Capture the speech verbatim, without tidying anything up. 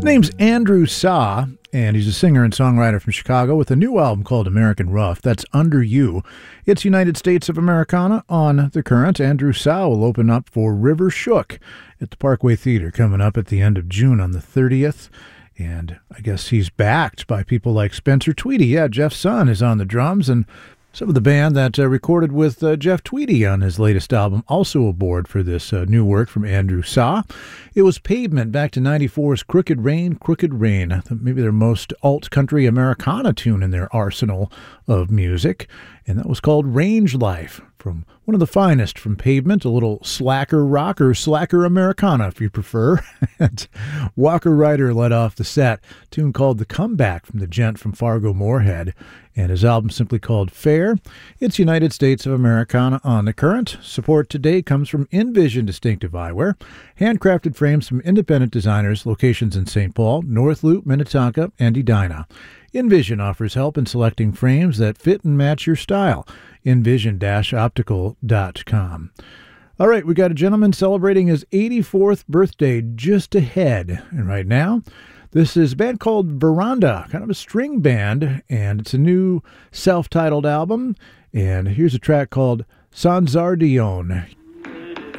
name's Andrew Sa, and he's a singer and songwriter from Chicago with a new album called American Rough. That's Under You. It's United States of Americana on The Current. Andrew Sa will open up for River Shook at the Parkway Theater coming up at the end of June on the thirtieth. And I guess he's backed by people like Spencer Tweedy. Yeah, Jeff's son is on the drums, and some of the band that uh, recorded with uh, Jeff Tweedy on his latest album also aboard for this uh, new work from Andrew Sa. It was Pavement back to ninety-four's Crooked Rain, Crooked Rain, maybe their most alt-country Americana tune in their arsenal of music, and that was called Range Life, from one of the finest from Pavement, a little slacker rock or slacker Americana if you prefer. And Walker Ryder led off the set, a tune called The Comeback from the gent from Fargo Moorhead, and his album simply called Fair. It's United States of Americana on The Current. Support today comes from Envision Distinctive Eyewear, handcrafted frames from independent designers, locations in Saint Paul, North Loop, Minnetonka, and Edina. Envision offers help in selecting frames that fit and match your style. envision dash optical dot com. All right, we got a gentleman celebrating his eighty-fourth birthday just ahead. And right now, this is a band called Veranda, kind of a string band, and it's a new self-titled album. And here's a track called Sanzardione.